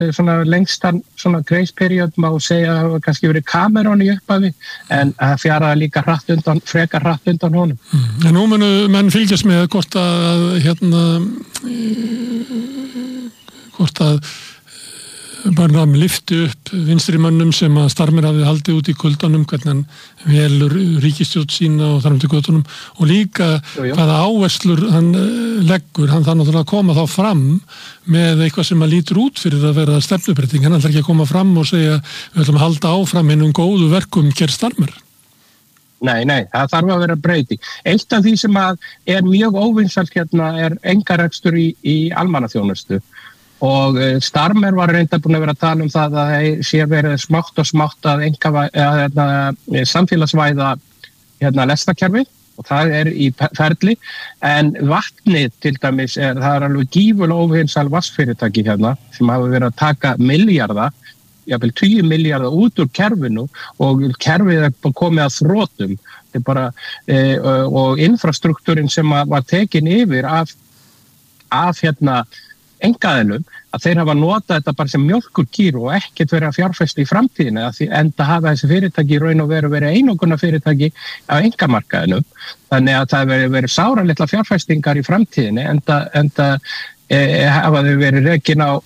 svona lengstan svona grace period má segja að það kannski verið Cameron í upphafi en það fjaraði líka frekar hratt undan honum. En nú munu menn fylgjast með hvort að Burnham lyfti upp vinstri mönnum sem að Starmer hafði haldið út í kuldanum, hvernig hann velur ríkisstjórn sína og þar til götunum og líka hvaða áherslur hann leggur, hann þarf náttúrulega að koma þá fram með eitthvað sem að lítur út fyrir að vera stefnubreyting, hann ætlar ekki að koma fram og segja við ætlum að halda áfram hinum góðu verkum Keir Starmer. Nei, það þarf að vera breyting. Eitt af því sem að er mjög óvinsælt hérna er einkarekstur í almannaþjónustu. Og Starmer var reynda búin að vera að tala það að það sé verið smátt og smátt að samfélagsvæða lestarkerfi og það er í ferli en vatnið til dæmis það er alveg gífurlega óvinsæl vatnsfyrirtæki hérna sem hafa verið að taka milljarða, jafnvel 10 milljarða út úr kerfinu og kerfið er komið að þrotum bara, og infrastruktúrin sem var tekin yfir af engaðilum að þeir hafa notað þetta bara sem mjólkurkýr og ekkert verið að fjárfesta í framtíðinu enda hafa þessi fyrirtæki í raun og verið einokuna fyrirtæki á engamarkaðinu þannig að það verið sáralitla fjárfestingar í framtíðinu enda hafa þau verið rekin á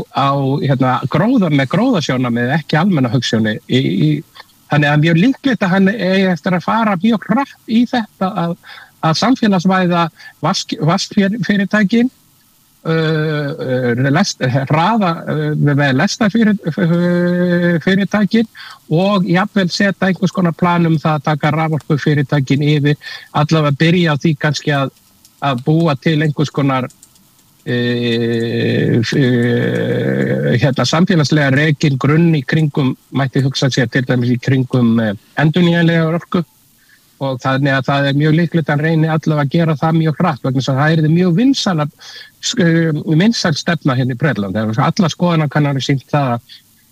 gróðasjónamið ekki almenna hugsjóni þannig að mjög líklegt að hann eigi eftir að fara mjög hratt í þetta að samfélagsvæða vaskfyrirtækin hraða með lestarfyrirtækin og jafnvel setja einhvers konar plan það að taka raforkufyrirtækin yfir allavega byrja á því kannski að búa til einhvers konar samfélagslega rekin grunn í kringum mætti hugsa sér til dæmis í kringum endurnýjanlega orku og þannig að það mjög líklegt að reyni allavega að gera það mjög hratt vegna þess að það mjög vinsæl stefna hérna í Bretland. Allar skoðanakannanir sýnt það að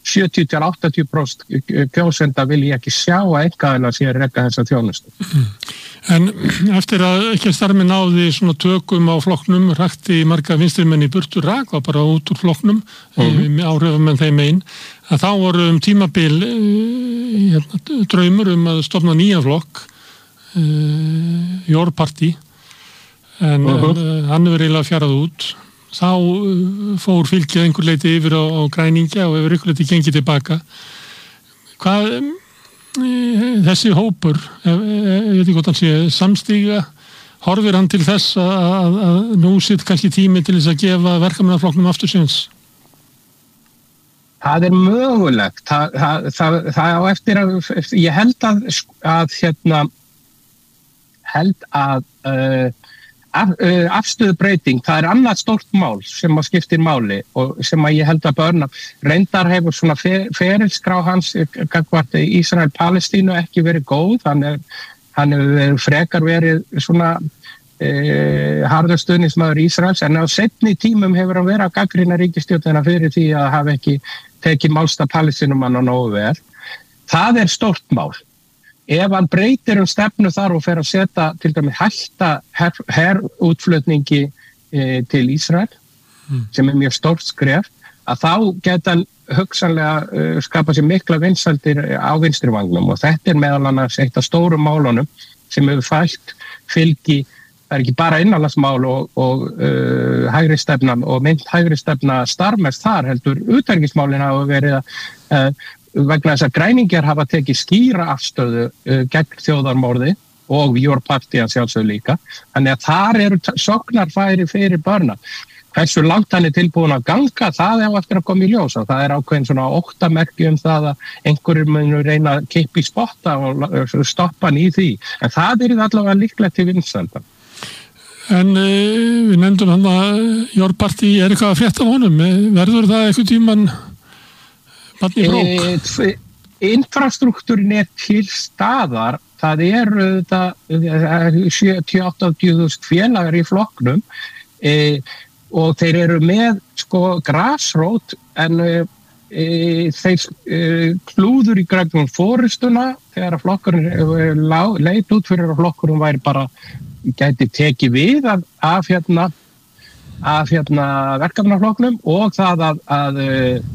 70-80% kjósenda vilja ekki sjá að einkaaðilar sé að reka þessa þjónustu. En eftir að ekki Starmer náði svona tökum á flokknum, rakti marga vinstrimenn í burtu rak og bara út úr flokknum, áhrifum en þeim einn, að þá voru tímabil draumur að stofna nýja flokk, Your Party, en hann hefur eiginlega fjarað út. Þá fór fylgið einhver leiti yfir á græningja og hefur ykkur leiti gengið tilbaka. Hvað þessi hópur, ég veit ekki hvort hann sé samstíga, horfir hann til þess að nú sitt kannski tími til þess að gefa verkamannaflokknum aftur séns? Það mögulegt. Það á eftir að, ég held að afstöðubreyting, það annað stórt mál sem að skiptir máli og sem að ég held að Burnham reyndar hefur svona ferilskrá hans gagnvart Ísrael-Palestínu ekki verið góð, hann hefur frekar verið svona harður stuðningsmaður Ísraels en á seinni tímum hefur hann verið að gagnrýna ríkisstjórnina fyrir því að hafa ekki tekið málstað Palestínumanna nógu vel. Það stórt mál. Ef hann breytir stefnu þar og fer að setja til dæmis hætta herútflutningi til Ísrael, sem mjög stórt skref, að þá geta hann hugsanlega skapa sér mikla vinsældir á vinstri vangnum og þetta meðal annars eitt af stórum málunum sem hefur fælt fylgi, það ekki bara innanlandsmál og hægri stefna og mynd hægri stefna Starmers þar heldur utanríkismálin hafa verið að vegna þess að græningjar hafa tekið skýra afstöðu gegn þjóðarmorði og Your Party að sjálfsögðu líka. Þannig að þar sóknarfæri fyrir Burnham. Hversu langt hann tilbúin að ganga, það eftir að koma í ljós. Það ákveðin svona óttamerki það að einhverjir munu reyna að kippa í spotta og stoppa hann í því. En það allavega líklegt til vinsælda. En við nefndum hann að Your Party eitthvað að frétta honum. Verður það eitthvað tíman infrastruktúrin til staðar, það 70-80.000 félagar í flokknum og þeir með grassrót en þeir klúður í gegnum forystuna þegar flokkurinn leit út fyrir að flokkurinn væri bara gæti tekið við af af verkefnaflokknum og það að